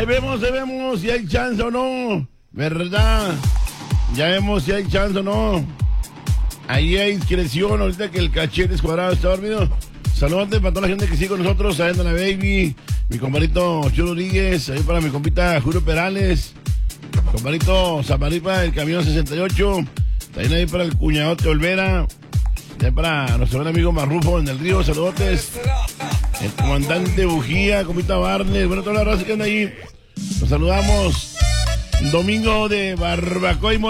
Ahí vemos si hay chance o no, ¿verdad? Ya vemos si hay chance o no. Ahí hay inscripción, ahorita que el cachete cuadrado está dormido. Saludos para toda la gente que sigue con nosotros, ahí anda la baby, mi compadrito Chulo Rodríguez, ahí para mi compita Julio Perales, compadrito Zaparipa del camión 68, también ahí para el cuñadote Olvera, ahí para nuestro buen amigo Marrufo en el río, saludotes, el comandante Bujía, compita Barnes, bueno, toda la raza que anda ahí, nos saludamos, domingo de barbacoa y